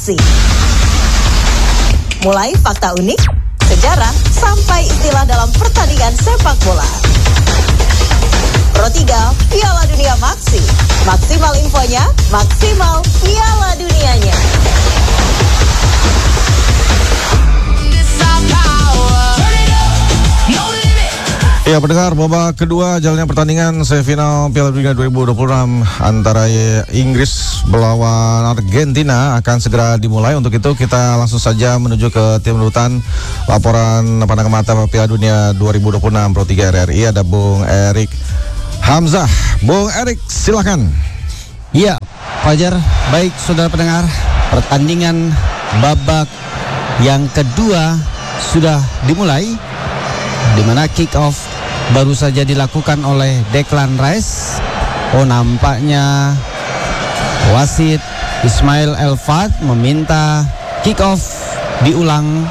Maksi. Mulai fakta unik, sejarah, sampai istilah dalam pertandingan sepak bola. Pro 3 Piala Dunia Maksi. Maksimal infonya, maksimal Piala Dunianya. Ya pendengar, babak kedua jalannya pertandingan semifinal Piala Dunia 2026 antara Inggris melawan Argentina akan segera dimulai. Untuk itu kita langsung saja menuju ke tim liputan laporan pandangan mata Piala Dunia 2026 Pro 3 RRI. Ada Bung Erik Hamzah. Bung Erik, silakan. Iya, Fajar. Baik, saudara pendengar, pertandingan babak yang kedua sudah dimulai, di mana kick off baru saja dilakukan oleh Declan Rice. Nampaknya wasit Ismail Elfad meminta kick off diulang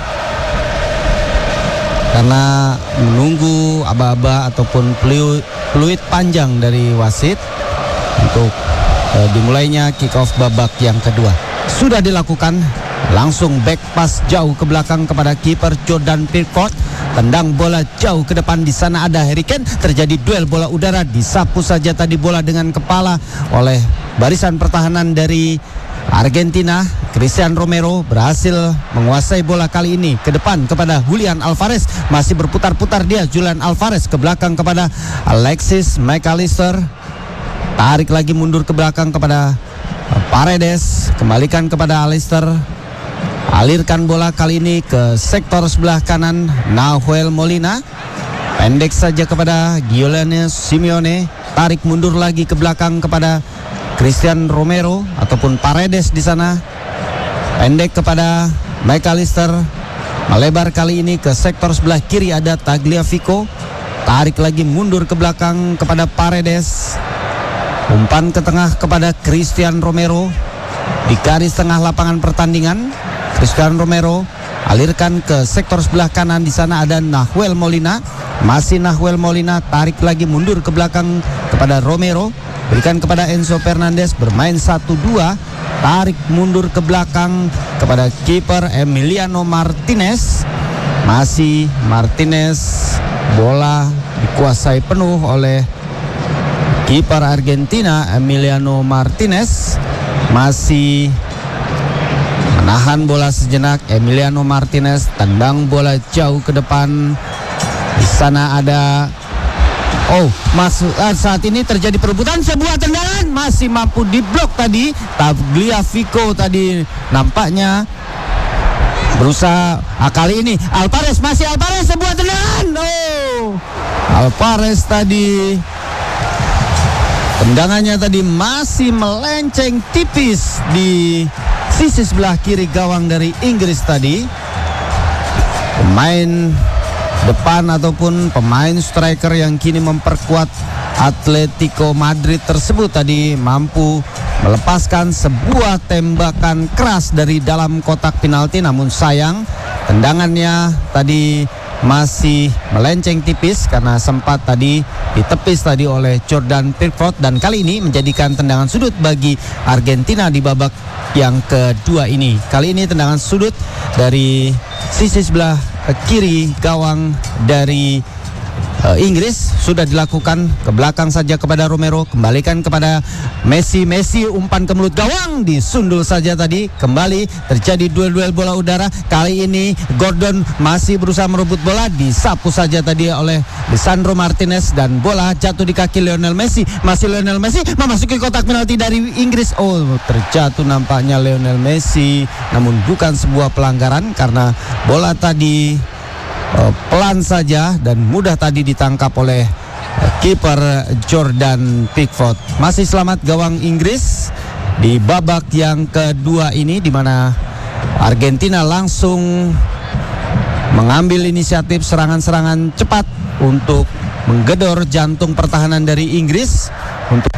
karena menunggu aba-aba ataupun peluit panjang dari wasit untuk dimulainya kick off babak yang kedua. Sudah dilakukan, langsung back pass jauh ke belakang kepada kiper Jordan Pickford. Tendang bola jauh ke depan, di sana ada Harry Kane. Terjadi duel bola udara, disapu saja tadi bola dengan kepala oleh barisan pertahanan dari Argentina. Cristian Romero berhasil menguasai bola kali ini ke depan kepada Julian Alvarez. Masih berputar-putar dia, Julian Alvarez ke belakang kepada Alexis McAllister. Tarik lagi mundur ke belakang kepada Paredes. Kembalikan kepada Allister. Alirkan bola kali ini ke sektor sebelah kanan Nahuel Molina. Pendek saja kepada Giuliano Simeone. Tarik mundur lagi ke belakang kepada Cristian Romero ataupun Paredes di sana. Pendek kepada McAllister. Melebar kali ini ke sektor sebelah kiri ada Tagliafico. Tarik lagi mundur ke belakang kepada Paredes. Umpan ke tengah kepada Cristian Romero. Di garis tengah lapangan pertandingan, Cristian Romero alirkan ke sektor sebelah kanan. Di sana ada Nahuel Molina. Masih Nahuel Molina, tarik lagi mundur ke belakang kepada Romero. Berikan kepada Enzo Fernandez, bermain 1-2. Tarik mundur ke belakang kepada kiper Emiliano Martinez. Masih Martinez, bola dikuasai penuh oleh kiper Argentina Emiliano Martinez. Masih menahan bola sejenak Emiliano Martinez, tendang bola jauh ke depan. Di sana ada saat ini terjadi perebutan, sebuah tendangan masih mampu diblok tadi. Tagliafico tadi nampaknya berusaha kali ini Alvarez, masih Alvarez, sebuah tendangan. Alvarez tadi tendangannya tadi masih melenceng tipis di sisi sebelah kiri gawang dari Inggris tadi. Pemain depan ataupun pemain striker yang kini memperkuat Atletico Madrid tersebut tadi mampu melepaskan sebuah tembakan keras dari dalam kotak penalti. Namun sayang, tendangannya tadi masih melenceng tipis karena sempat tadi ditepis tadi oleh Jordan Pickford, dan kali ini menjadikan tendangan sudut bagi Argentina di babak yang kedua ini. Kali ini tendangan sudut dari sisi sebelah kiri gawang dari Inggris sudah dilakukan. Ke belakang saja kepada Romero, kembalikan kepada Messi. Umpan ke mulut gawang, disundul saja tadi. Kembali terjadi duel bola udara. Kali ini Gordon masih berusaha merebut bola, disapu saja tadi oleh Lisandro Martinez, dan bola jatuh di kaki Lionel Messi. Masih Lionel Messi memasuki kotak penalti dari Inggris. Terjatuh nampaknya Lionel Messi, namun bukan sebuah pelanggaran karena bola tadi pelan saja dan mudah tadi ditangkap oleh kiper Jordan Pickford. Masih selamat gawang Inggris di babak yang kedua ini, di mana Argentina langsung mengambil inisiatif serangan-serangan cepat untuk menggedor jantung pertahanan dari Inggris untuk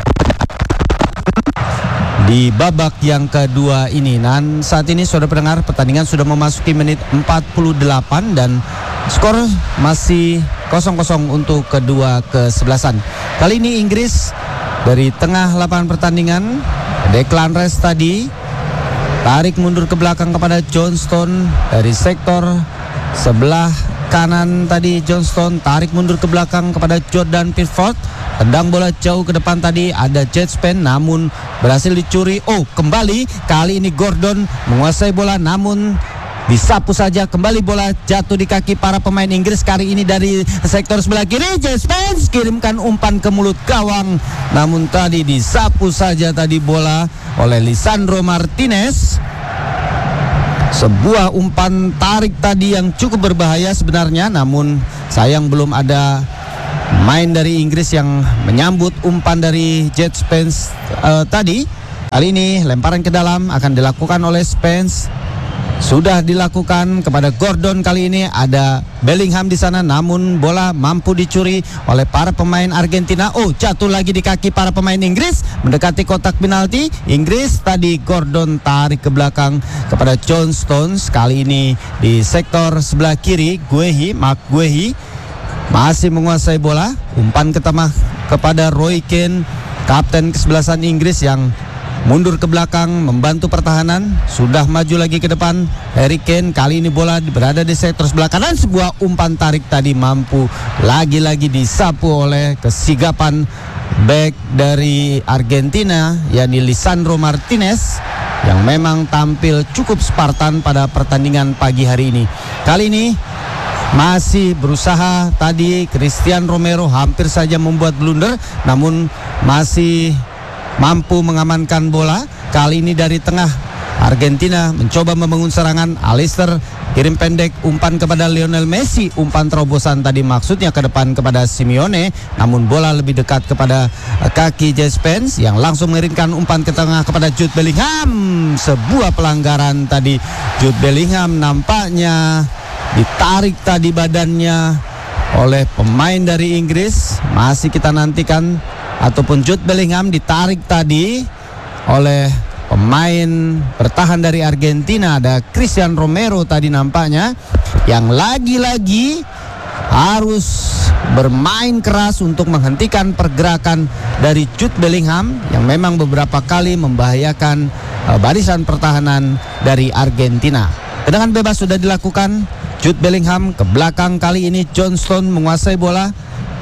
di babak yang kedua ini. Dan saat ini saudara pendengar, pertandingan sudah memasuki menit 48 dan skor masih 0-0 untuk kedua kesebelasan. Kali ini Inggris dari tengah lapangan pertandingan, Declan Rice tadi tarik mundur ke belakang kepada Johnston dari sektor sebelah kanan tadi. Johnston tarik mundur ke belakang kepada Jordan Pickford. Tendang bola jauh ke depan tadi, ada Jet Spence namun berhasil dicuri. Oh, kembali kali ini Gordon menguasai bola namun disapu saja, kembali bola jatuh di kaki para pemain Inggris. Kali ini dari sektor sebelah kiri, Jet Spence kirimkan umpan ke mulut gawang. Namun tadi disapu saja tadi bola oleh Lisandro Martinez. Sebuah umpan tarik tadi yang cukup berbahaya sebenarnya, namun sayang belum ada main dari Inggris yang menyambut umpan dari Jet Spence tadi. Kali ini lemparan ke dalam akan dilakukan oleh Spence. Sudah dilakukan kepada Gordon, kali ini ada Bellingham di sana namun bola mampu dicuri oleh para pemain Argentina. Oh, jatuh lagi di kaki para pemain Inggris mendekati kotak penalti. Inggris tadi Gordon tarik ke belakang kepada Johnston. Kali ini di sektor sebelah kiri Mark Guehi masih menguasai bola. Umpan ke tengah kepada Roy Keane, kapten kesebelasan Inggris yang mundur ke belakang membantu pertahanan. Sudah maju lagi ke depan Harry Kane. Kali ini bola berada di sektor sebelah kanan. Sebuah umpan tarik tadi mampu lagi-lagi disapu oleh kesigapan bek dari Argentina, yakni Lisandro Martinez, yang memang tampil cukup Spartan pada pertandingan pagi hari ini. Kali ini masih berusaha tadi Christian Romero hampir saja membuat blunder namun masih mampu mengamankan bola. Kali ini dari tengah Argentina mencoba membangun serangan. Alistair kirim pendek umpan kepada Lionel Messi. Umpan terobosan tadi maksudnya ke depan kepada Simeone, namun bola lebih dekat kepada kaki Jet Spence yang langsung mengirimkan umpan ke tengah kepada Jude Bellingham. Sebuah pelanggaran tadi. Jude Bellingham nampaknya ditarik tadi badannya oleh pemain dari Inggris. Masih kita nantikan, ataupun Jude Bellingham ditarik tadi oleh pemain bertahan dari Argentina. Ada Christian Romero tadi nampaknya yang lagi-lagi harus bermain keras untuk menghentikan pergerakan dari Jude Bellingham yang memang beberapa kali membahayakan barisan pertahanan dari Argentina. Tendangan bebas sudah dilakukan. Jude Bellingham ke belakang, kali ini Johnston menguasai bola.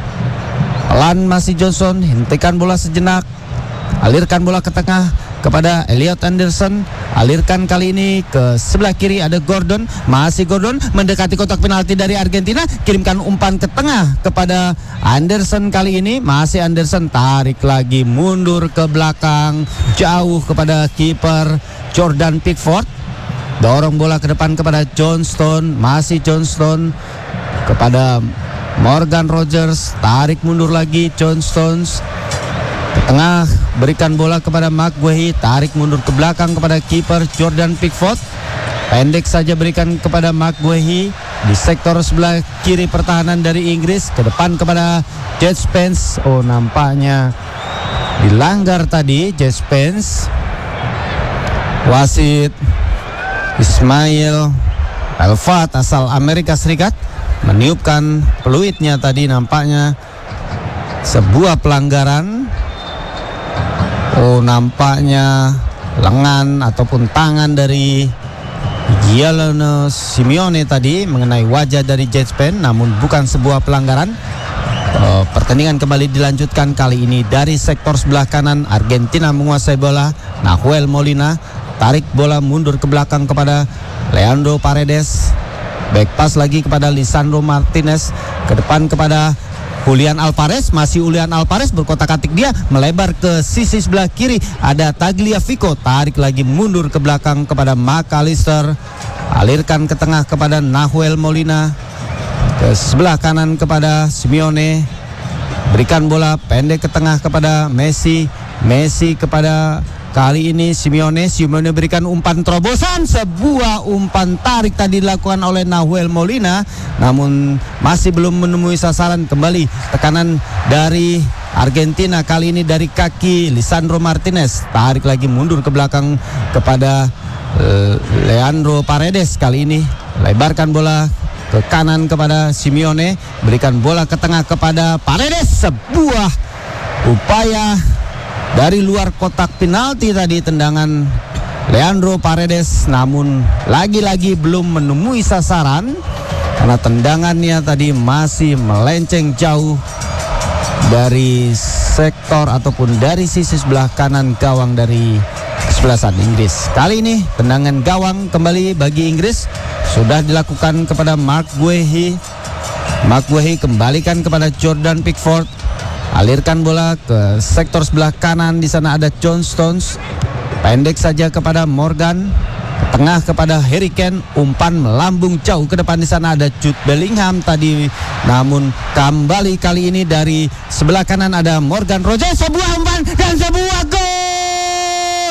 Pelan masih Johnson, hentikan bola sejenak, alirkan bola ke tengah kepada Elliot Anderson. Alirkan kali ini ke sebelah kiri, ada Gordon. Masih Gordon mendekati kotak penalti dari Argentina. Kirimkan umpan ke tengah kepada Anderson. Kali ini masih Anderson, tarik lagi mundur ke belakang jauh kepada kiper Jordan Pickford. Dorong bola ke depan kepada Johnston. Masih Johnston kepada Morgan Rogers, tarik mundur lagi Johnston ke tengah, berikan bola kepada Mark Guehi, tarik mundur ke belakang kepada kiper Jordan Pickford. Pendek saja berikan kepada Mark Guehi di sektor sebelah kiri pertahanan dari Inggris, ke depan kepada Jet Spence. Oh, nampaknya dilanggar tadi Jet Spence. Wasit Ismail Elfat asal Amerika Serikat meniupkan peluitnya tadi, nampaknya sebuah pelanggaran. Oh, nampaknya lengan ataupun tangan dari Giuliano Simeone tadi mengenai wajah dari Jet Spence, namun bukan sebuah pelanggaran. Pertandingan kembali dilanjutkan, kali ini dari sektor sebelah kanan. Argentina menguasai bola. Nahuel Molina tarik bola mundur ke belakang kepada Leandro Paredes. Back pass lagi kepada Lisandro Martinez, ke depan kepada Julian Alvarez. Masih Julian Alvarez, berkotak-atik dia, melebar ke sisi sebelah kiri. Ada Tagliafico, tarik lagi mundur ke belakang kepada McAllister. Alirkan ke tengah kepada Nahuel Molina, ke sebelah kanan kepada Simeone. Berikan bola pendek ke tengah kepada Messi. Messi kepada kali ini Simeone berikan umpan terobosan. Sebuah umpan tarik tadi dilakukan oleh Nahuel Molina, namun masih belum menemui sasaran. Kembali tekanan dari Argentina, kali ini dari kaki Lisandro Martinez. Tarik lagi mundur ke belakang kepada Leandro Paredes. Kali ini lebarkan bola ke kanan kepada Simeone, berikan bola ke tengah kepada Paredes. Sebuah upaya dari luar kotak penalti tadi, tendangan Leandro Paredes, namun lagi-lagi belum menemui sasaran karena tendangannya tadi masih melenceng jauh dari sektor ataupun dari sisi sebelah kanan gawang dari kesebelasan Inggris. Kali ini tendangan gawang kembali bagi Inggris sudah dilakukan kepada Mark Guehi. Mark Guehi kembalikan kepada Jordan Pickford. Alirkan bola ke sektor sebelah kanan, di sana ada John Stones. Pendek saja kepada Morgan. Tengah kepada Harry Kane, umpan melambung jauh ke depan, di sana ada Jude Bellingham tadi. Namun kembali kali ini dari sebelah kanan ada Morgan Rogers, sebuah umpan dan sebuah gol.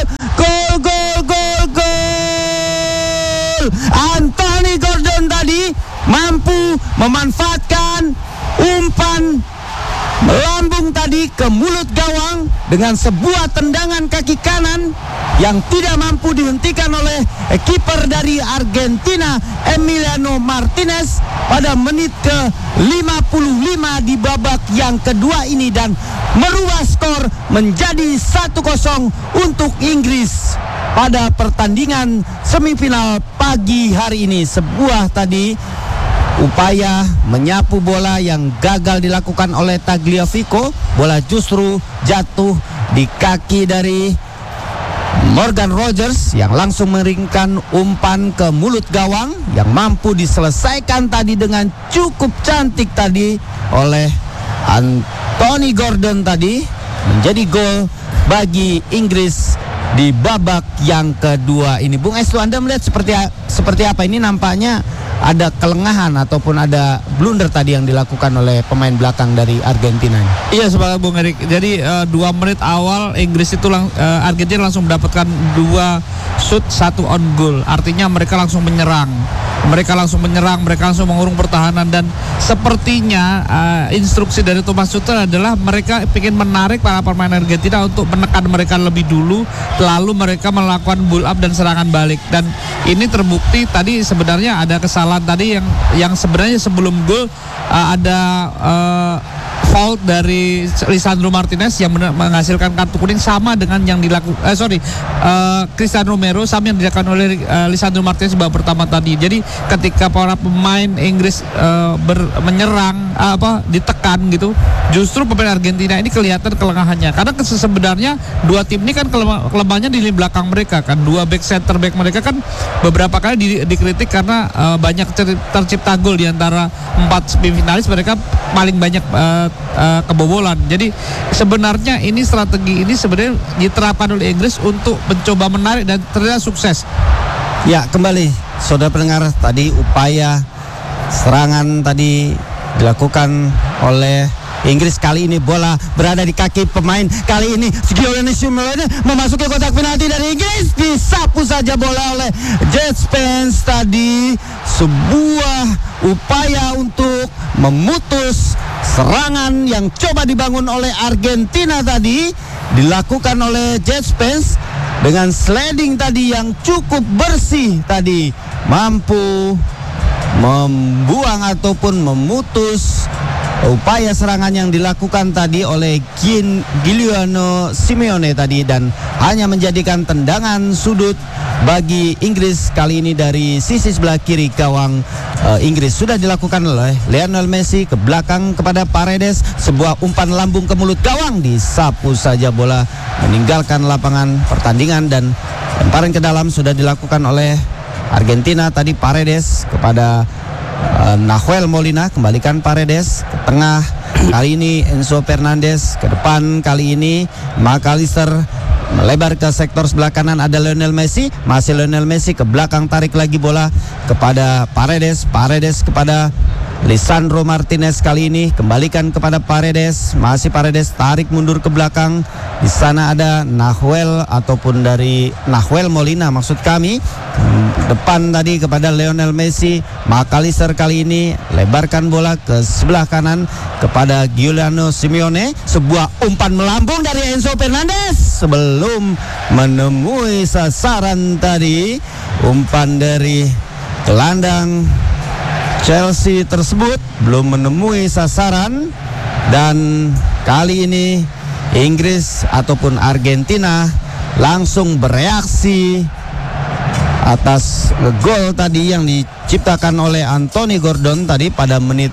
Gol. Anthony Gordon tadi mampu memanfaatkan umpan melambung tadi ke mulut gawang dengan sebuah tendangan kaki kanan yang tidak mampu dihentikan oleh kiper dari Argentina Emiliano Martinez pada menit ke-55 di babak yang kedua ini, dan merubah skor menjadi 1-0 untuk Inggris pada pertandingan semifinal pagi hari ini. Sebuah tadi upaya menyapu bola yang gagal dilakukan oleh Tagliafico. Bola justru jatuh di kaki dari Morgan Rogers yang langsung meringkan umpan ke mulut gawang yang mampu diselesaikan tadi dengan cukup cantik tadi oleh Anthony Gordon tadi, menjadi gol bagi Inggris di babak yang kedua ini. Bung Estu, Anda melihat seperti apa ini? Nampaknya ada kelengahan ataupun ada blunder tadi yang dilakukan oleh pemain belakang dari Argentina. Iya, sepakat Bung Erik. Jadi 2 menit awal Inggris itu Argentina langsung mendapatkan 2 shoot, 1 on goal. Artinya mereka langsung menyerang. Mereka langsung mengurung pertahanan, dan sepertinya instruksi dari Thomas Tuchel adalah mereka ingin menarik para pemain Argentina untuk menekan mereka lebih dulu, lalu mereka melakukan build up dan serangan balik. Dan ini terbukti tadi sebenarnya ada kesalahan tadi yang sebenarnya sebelum gol ada foul dari Lisandro Martinez yang menghasilkan kartu kuning sama dengan yang dilakukan Cristiano Romero, sama yang dilakukan oleh Lisandro Martinez di babak pertama tadi. Jadi ketika para pemain Inggris menyerang ditekan gitu, justru pemain Argentina ini kelihatan kelengahannya, karena sebenarnya dua tim ini kan kelemahannya di belakang mereka kan. Dua center back mereka kan beberapa kali dikritik karena banyak tercipta gol. Di antara 4 semifinalis mereka paling banyak kebobolan. Jadi sebenarnya ini strategi ini sebenarnya diterapkan oleh Inggris untuk mencoba menarik, dan ternyata sukses. Ya, kembali saudara pendengar, tadi upaya serangan tadi dilakukan oleh Inggris. Kali ini bola berada di kaki pemain. Kali ini Giovanni Simeone memasuki kotak penalti dari Inggris. Disapu saja bola oleh Jet Spence tadi. Sebuah upaya untuk memutus serangan yang coba dibangun oleh Argentina tadi dilakukan oleh Jet Spence dengan sliding tadi yang cukup bersih tadi, mampu membuang ataupun memutus upaya serangan yang dilakukan tadi oleh Giuliano Simeone tadi, dan hanya menjadikan tendangan sudut bagi Inggris kali ini dari sisi sebelah kiri gawang Inggris. Sudah dilakukan oleh Lionel Messi ke belakang kepada Paredes, sebuah umpan lambung ke mulut gawang, disapu saja bola meninggalkan lapangan pertandingan, dan lemparan ke dalam sudah dilakukan oleh Argentina tadi. Paredes kepada Nahuel Molina, kembalikan Paredes ke tengah. Kali ini Enzo Fernandez, ke depan kali ini McAllister melebar ke sektor sebelah kanan, ada Lionel Messi, masih Lionel Messi ke belakang, tarik lagi bola kepada Paredes kepada Lisandro Martinez, kali ini kembalikan kepada Paredes, masih Paredes tarik mundur ke belakang. Di sana ada Nahuel ataupun dari Nahuel Molina maksud kami. Depan tadi kepada Lionel Messi. McAllister kali ini lebarkan bola ke sebelah kanan kepada Giuliano Simeone. Sebuah umpan melambung dari Enzo Fernandez sebelum menemui sasaran tadi. Umpan dari gelandang Chelsea tersebut belum menemui sasaran, dan kali ini Inggris ataupun Argentina langsung bereaksi atas gol tadi yang diciptakan oleh Anthony Gordon tadi pada menit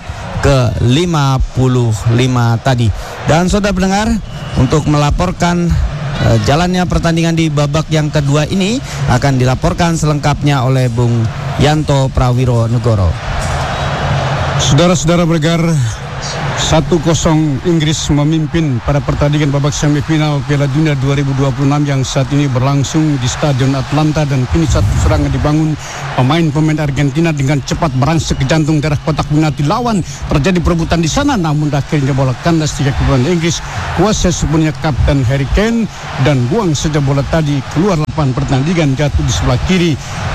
ke-55 tadi. Dan saudara pendengar, untuk melaporkan jalannya pertandingan di babak yang kedua ini akan dilaporkan selengkapnya oleh Bung Yanto Prawiro Negoro. Saudara-saudara pendengar, 1-0 Inggris memimpin pada pertandingan babak semifinal Piala Dunia 2026 yang saat ini berlangsung di Stadion Atlanta, dan kini satu serangan dibangun pemain Argentina dengan cepat merangsek ke jantung daerah kotak penalti lawan. Terjadi perebutan di sana, namun akhirnya bola kandas di kaki pemain Inggris. Kuasa sepenuhnya Kapten Harry Kane dan buang saja bola tadi keluar lapangan pertandingan, jatuh di sebelah kiri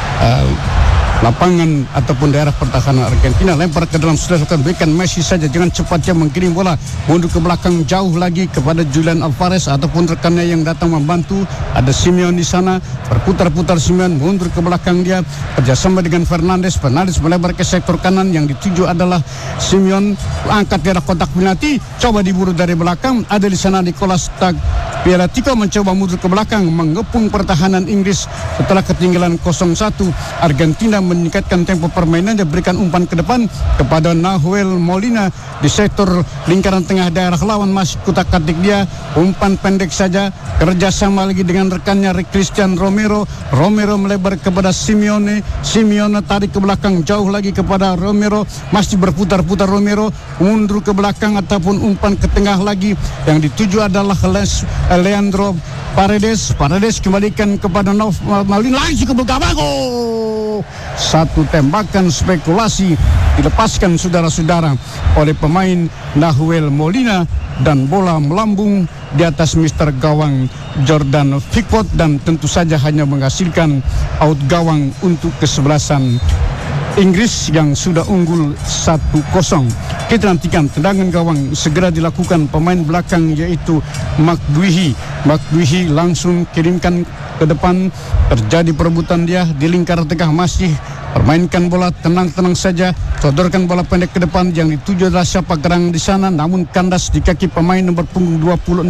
lapangan ataupun daerah pertahanan Argentina. Lempar ke dalam, sudah berikan Messi saja dengan cepatnya mengirim bola mundur ke belakang jauh lagi kepada Julian Alvarez ataupun rekannya yang datang membantu. Ada Simeone di sana, berputar-putar Simeone mundur ke belakang, dia kerjasama dengan Fernandes melebar ke sektor kanan, yang dituju adalah Simeone angkat daerah kotak penalti, coba diburu dari belakang. Ada di sana Nicolas Tagliafico mencoba mundur ke belakang mengepung pertahanan Inggris setelah ketinggalan 0-1. Argentina meningkatkan tempo permainannya, berikan umpan ke depan kepada Nahuel Molina di sektor lingkaran tengah daerah lawan, masih kutak-katik dia, umpan pendek saja, kerjasama lagi dengan rekannya Christian Romero melebar kepada Simeone tarik ke belakang jauh lagi kepada Romero, masih berputar-putar Romero mundur ke belakang ataupun umpan ke tengah lagi, yang dituju adalah Leandro Paredes kembalikan kepada Molina, langsung ke belakang. Satu tembakan spekulasi dilepaskan saudara-saudara oleh pemain Nahuel Molina, dan bola melambung di atas mister gawang Jordan Pickford, dan tentu saja hanya menghasilkan out gawang untuk kesebelasan Inggris yang sudah unggul 1-0. Kita nantikan tendangan gawang segera dilakukan pemain belakang, yaitu McGuihi langsung kirimkan ke depan. Terjadi perebutan dia di lingkaran tengah, masih permainkan bola tenang-tenang saja, sodorkan bola pendek ke depan, yang dituju adalah siapa gerangan di sana, namun kandas di kaki pemain nomor punggung 26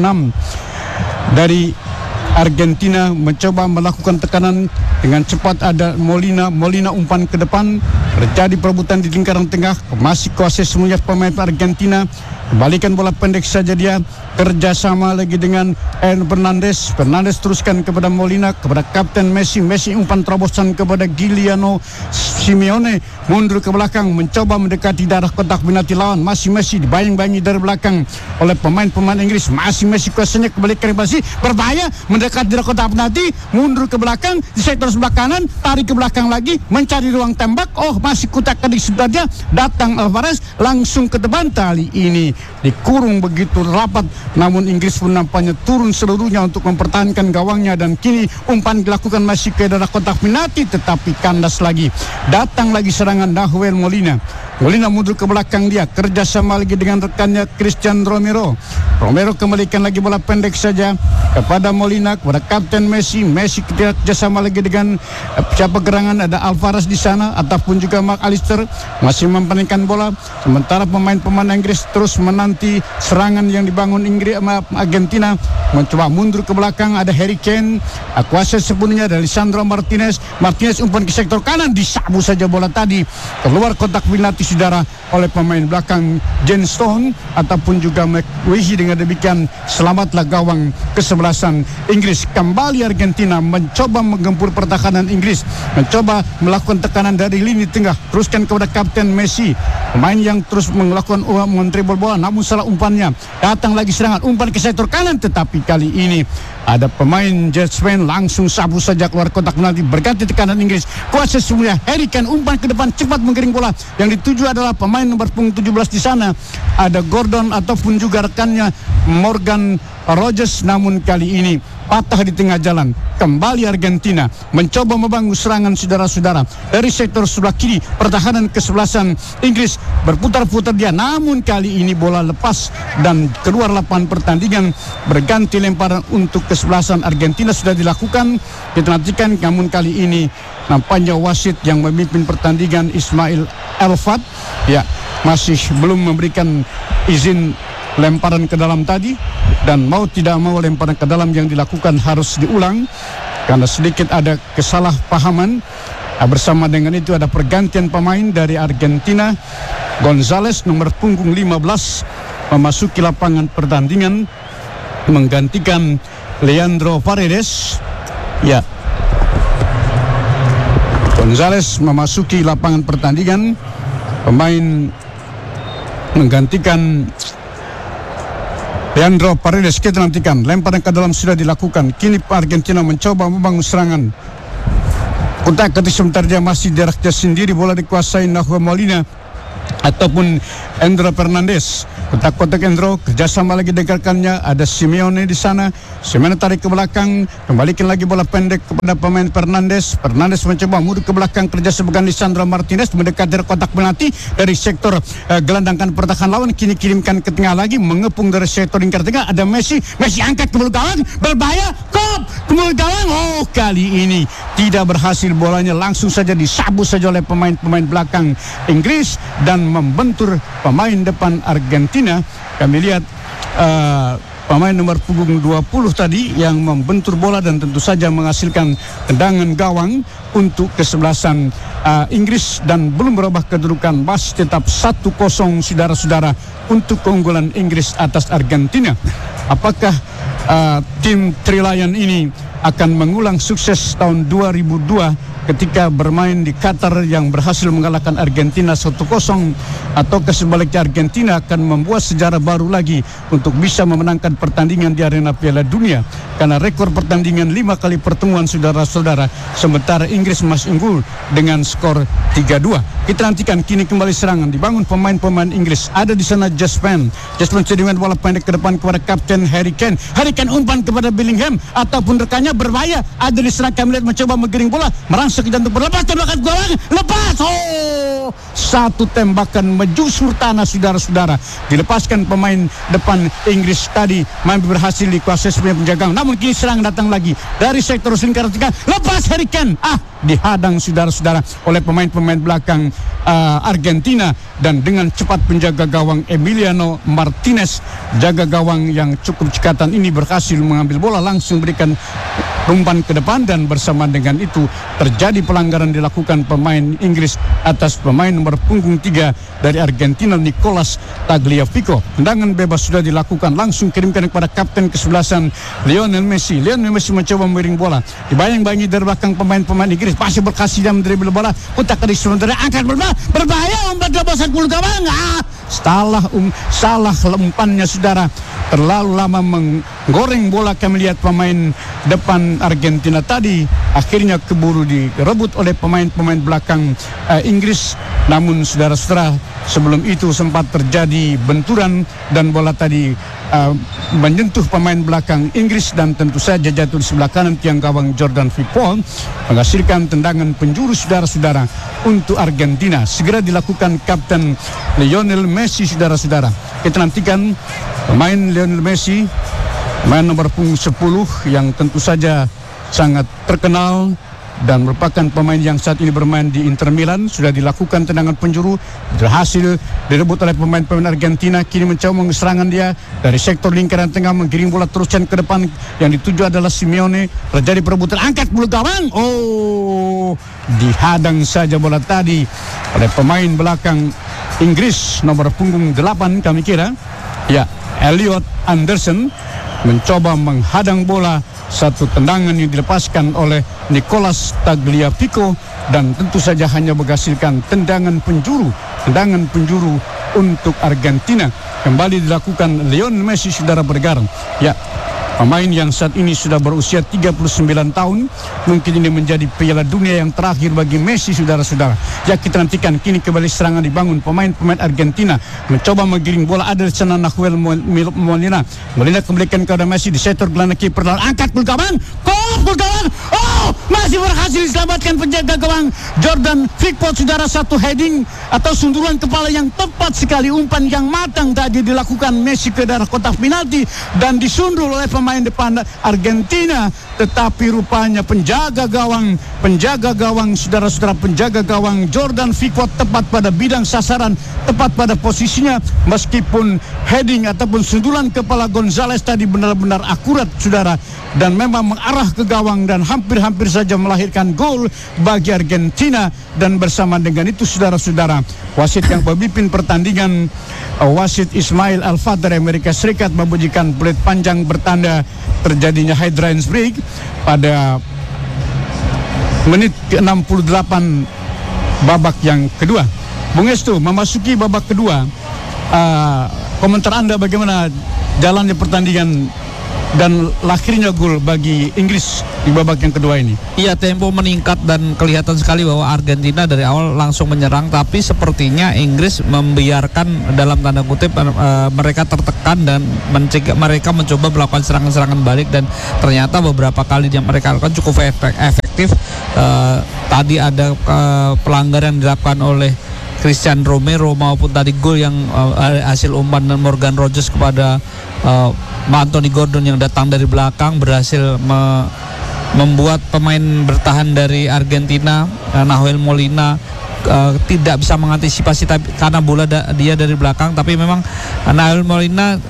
dari Argentina. Mencoba melakukan tekanan dengan cepat, ada Molina umpan ke depan, terjadi perebutan di lingkaran tengah, masih kuasa semuanya pemain Argentina, kembalikan bola pendek saja dia, kerjasama lagi dengan Fernandes teruskan kepada Molina, kepada Kapten Messi umpan terobosan kepada Giuliano Simeone, mundur ke belakang mencoba mendekati daerah kotak penalti lawan, masih Messi dibayang-bayangi dari belakang oleh pemain Inggris, masih Messi kuasanya kembalikan Messi, berbahaya mendekati daerah kotak penalti, mundur ke belakang di sektor sebelah kanan, tarik ke belakang lagi mencari ruang tembak, masih kutak-katik sebelahnya, datang Alvarez langsung ke depan, kali ini dikurung begitu rapat, namun Inggris pun nampaknya turun seluruhnya untuk mempertahankan gawangnya, dan kini umpan dilakukan masih ke daerah kotak penalti, tetapi kandas lagi. Datang lagi serangan Nahuel Molina mundur ke belakang, dia kerjasama lagi dengan rekannya Christian Romero kembalikan lagi bola pendek saja kepada Molina, kepada Kapten Messi kerjasama lagi dengan siapa gerangan, ada Alvarez di sana ataupun juga McAllister masih mempermainkan bola, sementara pemain Inggris terus menanti serangan yang dibangun Argentina. Mencoba mundur ke belakang, ada Harry Kane, kuasa sepenuhnya dari Lisandro Martinez umpan ke sektor kanan, disabu saja bola tadi keluar kotak penalti saudara oleh pemain belakang Jane Stone ataupun juga McGuihi. Dengan demikian selamatlah gawang kesebelasan Inggris. Kembali Argentina mencoba menggempur pertahanan Inggris, mencoba melakukan tekanan dari lini tengah, teruskan kepada Kapten Messi, pemain yang terus melakukan mentribol bola, namun salah umpannya. Datang lagi serangan umpan ke sektor kanan, tetapi kali ini ada pemain Jetsman langsung sabu saja keluar kotak penalti, berganti tekanan Inggris. Kuasa semuanya Harry Kane umpan ke depan, cepat menggiring bola, yang dituju adalah pemain nomor punggung 17 di sana, ada Gordon ataupun juga rekannya Morgan Rogers, namun kali ini patah di tengah jalan. Kembali Argentina mencoba membangun serangan saudara-saudara dari sektor sebelah kiri, pertahanan kesebelasan Inggris berputar-putar dia, namun kali ini bola lepas dan keluar lapangan pertandingan. Berganti lemparan untuk kesebelasan Argentina sudah dilakukan, kita nantikan, namun kali ini nampaknya wasit yang memimpin pertandingan Ismail Elfat masih belum memberikan izin lemparan ke dalam tadi, dan mau tidak mau lemparan ke dalam yang dilakukan harus diulang. karena sedikit ada kesalahpahaman. Bersama dengan itu ada pergantian pemain dari Argentina. Gonzales nomor punggung 15 memasuki lapangan pertandingan menggantikan Leandro Paredes. Ya, Gonzales memasuki lapangan pertandingan. Pemain menggantikan Leandro Paredes. Kita nantikan lemparan ke dalam sudah dilakukan. Kini Argentina mencoba membangun serangan. Utak ketika sebentar dia masih jaraknya sendiri, bola dikuasai Nahuel Molina ataupun Endro Fernandez. Kotak-kotak Endro, kerjasama lagi dengarkannya. Ada Simeone di sana. Simeone tarik ke belakang, kembalikan lagi bola pendek kepada pemain Fernandez. Fernandez mencoba mundur ke belakang, kerjasama dengan Lisandro Martinez mendekat dari kotak penalti dari sektor gelandangkan pertahanan lawan. Kini kirimkan ke tengah lagi, mengepung dari sektor lingkar tengah. Ada Messi angkat ke mulut gawang, berbahaya, kop ke mulut gawang. Oh, kali ini tidak berhasil, bolanya langsung saja disabu saja oleh pemain-pemain belakang Inggris dan membentur pemain depan Argentina. Kami lihat pemain nomor punggung 20 tadi yang membentur bola dan tentu saja menghasilkan tendangan gawang untuk kesebelasan Inggris, dan belum berubah kedudukan, masih tetap 1-0 saudara-saudara untuk keunggulan Inggris atas Argentina. Apakah tim Tri-Lion ini akan mengulang sukses tahun 2002 ketika bermain di Qatar yang berhasil mengalahkan Argentina 1-0, atau sebaliknya Argentina akan membuat sejarah baru lagi untuk bisa memenangkan pertandingan di arena Piala Dunia, karena rekor pertandingan 5 kali pertemuan saudara-saudara, sementara Inggris masih unggul dengan skor 3-2. Kita nantikan kini kembali serangan dibangun pemain-pemain Inggris. Ada di sana Jasper sedimen bola pendek ke depan kepada Kapten Harry Kane. Harry Kane umpan kepada Bellingham ataupun rekannya, berbahaya. Ada di sana kami lihat mencoba menggiring bola, merangsek ke jantung, berlepas, tembakan gawang, lepas. Oh, satu tembakan menjusur tanah saudara-saudara. Dilepaskan pemain depan Inggris tadi, mampu berhasil dikuasai sebagai penjaga. Namun kini serang datang lagi dari sektor lingkar tengah, lepas Harry Kane. Dihadang saudara-saudara oleh pemain-pemain belakang Argentina, dan dengan cepat penjaga gawang Emiliano Martinez, jaga gawang yang cukup cekatan ini, berhasil mengambil bola, langsung berikan umpan ke depan, dan bersama dengan itu terjadi pelanggaran dilakukan pemain Inggris atas pemain nomor punggung 3 dari Argentina, Nicolas Tagliafico. Tendangan bebas sudah dilakukan, langsung kirimkan kepada kapten kesebelasan Lionel Messi. Lionel Messi mencoba memiring bola, dibayang-bayangi dari belakang pemain-pemain Inggris, masih berkasih dan mendribble bola, putar ke sementara, angkat bola, berbahaya, umpan lepasan puluh gawang. Salah umpannya saudara, terlalu lama menggoreng bola. Kami lihat pemain depan Argentina tadi akhirnya keburu direbut oleh pemain-pemain belakang Inggris. Namun saudara-saudara, sebelum itu sempat terjadi benturan dan bola tadi menyentuh pemain belakang Inggris, dan tentu saja jatuh di sebelah kanan tiang gawang Jordan Pickford, menghasilkan tendangan penjuru saudara-saudara untuk Argentina. Segera dilakukan Kapten Lionel Messi saudara-saudara. Kita nantikan pemain Lionel Messi, pemain nomor punggung 10 yang tentu saja sangat terkenal dan merupakan pemain yang saat ini bermain di Inter Milan. Sudah dilakukan tendangan penjuru, berhasil direbut oleh pemain-pemain Argentina. Kini mencoba mengeserangan dia dari sektor lingkaran tengah, menggiring bola teruskan ke depan, yang dituju adalah Simeone. Terjadi perebutan, angkat bulu gawang. Oh, dihadang saja bola tadi oleh pemain belakang Inggris nomor punggung 8 kami kira. Ya, Elliot Anderson mencoba menghadang bola. Satu tendangan yang dilepaskan oleh Nicolas Tagliafico, dan tentu saja hanya menghasilkan tendangan penjuru untuk Argentina. Kembali dilakukan Lionel Messi saudara bergarang. Ya, pemain yang saat ini sudah berusia 39 tahun. Mungkin ini menjadi Piala Dunia yang terakhir bagi Messi saudara-saudara. Ya, kita nantikan kini kembali serangan dibangun pemain-pemain Argentina, mencoba menggiring bola. Ada di sana Nahuel Molina kembalikan kepada Messi di sektor gelandang kiper, angkat bulu gawang, bulu gawang. Oh, masih berhasil diselamatkan penjaga gawang Jordan Pickford saudara. Satu heading atau sundulan kepala yang tepat sekali, umpan yang matang tadi dilakukan Messi ke daerah kotak penalti dan disundul oleh pemain depan Argentina. Tetapi rupanya penjaga gawang saudara-saudara, penjaga gawang Jordan Pickford tepat pada bidang sasaran, tepat pada posisinya, meskipun heading ataupun sundulan kepala Gonzales tadi benar-benar akurat saudara, dan memang mengarah ke gawang dan hampir-hampir saja melahirkan gol bagi Argentina. Dan bersama dengan itu saudara-saudara, wasit yang memimpin pertandingan, wasit Ismail Al-Fadr Amerika Serikat, membunyikan peluit panjang bertanda terjadinya hydrants break pada menit ke-68 babak yang kedua. Bung Estu, memasuki babak kedua, komentar Anda bagaimana jalannya pertandingan dan lahirnya gol bagi Inggris di babak yang kedua ini? Iya, tempo meningkat dan kelihatan sekali bahwa Argentina dari awal langsung menyerang, tapi sepertinya Inggris membiarkan dalam tanda kutip mereka tertekan dan mereka mencoba melakukan serangan-serangan balik, dan ternyata beberapa kali yang mereka lakukan cukup efektif. Tadi ada pelanggaran yang dilakukan oleh Christian Romero maupun tadi gol yang hasil umpan Morgan Rogers kepada Anthony Gordon yang datang dari belakang berhasil membuat pemain bertahan dari Argentina, Nahuel Molina, tidak bisa mengantisipasi karena bola dia dari belakang. Tapi memang Nahuel Molina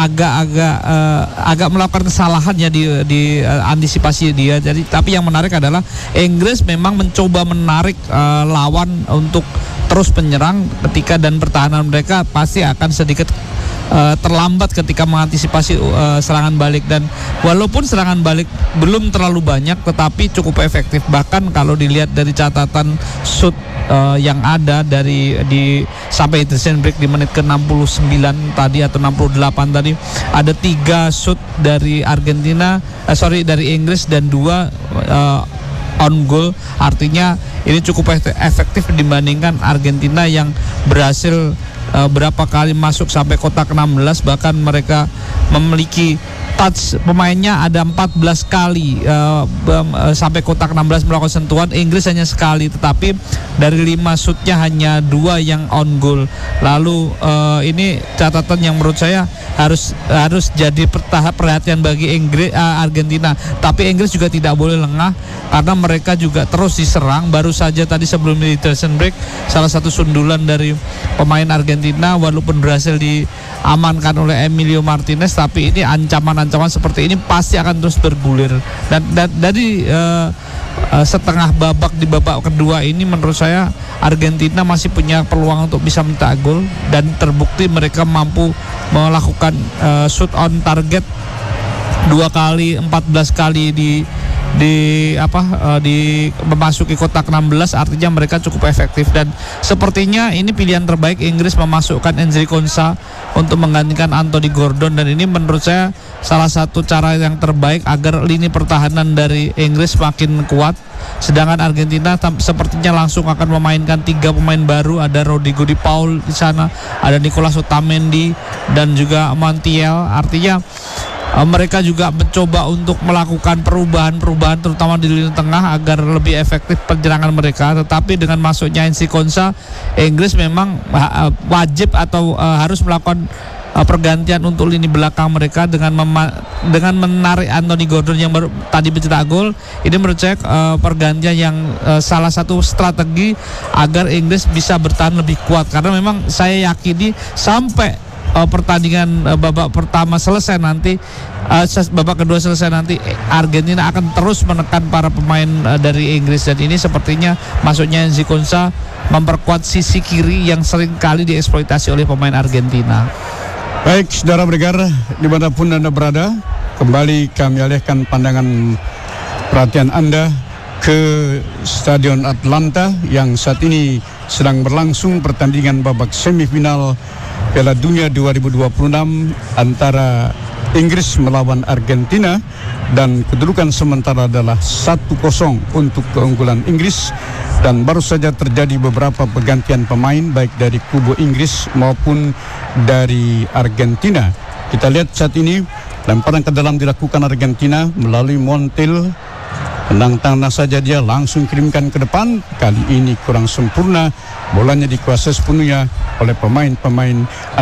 agak melakukan kesalahan ya di antisipasi dia. Jadi tapi yang menarik adalah Inggris memang mencoba menarik lawan untuk terus menyerang ketika, dan pertahanan mereka pasti akan sedikit terlambat ketika mengantisipasi serangan balik. Dan walaupun serangan balik belum terlalu banyak tetapi cukup efektif. Bahkan kalau dilihat dari catatan shoot yang ada sampai hydration break di menit ke-69 tadi atau 68 tadi, ada 3 shoot dari dari Inggris dan 2 on goal. Artinya ini cukup efektif dibandingkan Argentina yang berhasil berapa kali masuk sampai kotak 16, bahkan mereka memiliki touch pemainnya ada 14 kali sampai kotak 16 melakukan sentuhan. Inggris hanya sekali, tetapi dari 5 shootnya hanya 2 yang on goal. Lalu ini catatan yang menurut saya harus jadi perhatian bagi Argentina. Tapi Inggris juga tidak boleh lengah karena mereka juga terus diserang. Baru saja tadi sebelum hydration break salah satu sundulan dari pemain Argentina walaupun berhasil diamankan oleh Emilio Martinez, tapi ini ancaman-ancaman seperti ini pasti akan terus bergulir. Dan dari setengah babak di babak kedua ini menurut saya Argentina masih punya peluang untuk bisa mencetak gol, dan terbukti mereka mampu melakukan shoot on target 2 kali, 14 kali memasuki kotak 16. Artinya mereka cukup efektif, dan sepertinya ini pilihan terbaik Inggris memasukkan Enrique Konsa untuk menggantikan Anthony Gordon, dan ini menurut saya salah satu cara yang terbaik agar lini pertahanan dari Inggris makin kuat. Sedangkan Argentina sepertinya langsung akan memainkan 3 pemain baru. Ada Rodrigo Di Paul di sana, ada Nicolas Otamendi dan juga Montiel. Artinya mereka juga mencoba untuk melakukan perubahan terutama di lini tengah agar lebih efektif penyerangan mereka. Tetapi dengan masuknya Enrique Konsa, Inggris memang wajib atau harus melakukan pergantian untuk lini belakang mereka dengan menarik Anthony Gordon yang tadi mencetak gol. Ini menurut saya pergantian yang salah satu strategi agar Inggris bisa bertahan lebih kuat, karena memang saya yakini sampai pertandingan babak pertama selesai nanti, babak kedua selesai nanti, Argentina akan terus menekan para pemain dari Inggris, dan ini sepertinya masuknya Enrique Konsa memperkuat sisi kiri yang sering kali dieksploitasi oleh pemain Argentina. Baik, saudara pendengar dimanapun Anda berada, kembali kami alihkan pandangan perhatian Anda ke Stadion Atlanta yang saat ini sedang berlangsung pertandingan babak semifinal Piala Dunia 2026 antara Inggris melawan Argentina, dan kedudukan sementara adalah 1-0 untuk keunggulan Inggris. Dan baru saja terjadi beberapa pergantian pemain baik dari kubu Inggris maupun dari Argentina. Kita lihat saat ini lemparan ke dalam dilakukan Argentina melalui Montiel Tendang saja dia langsung kirimkan ke depan. Kali ini kurang sempurna. Bolanya dikuasai sepenuhnya oleh pemain